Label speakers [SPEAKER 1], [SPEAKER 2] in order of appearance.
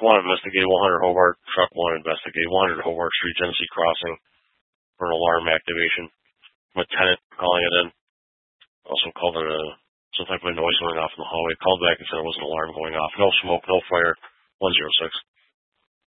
[SPEAKER 1] 1 investigate 100 Hobart, truck 1 investigate 100 Hobart Street, Genesee Crossing for an alarm activation. With tenant calling it in. Also called it some type of noise going off in the hallway. Called back and said it was an alarm going off. No smoke, no fire. 106.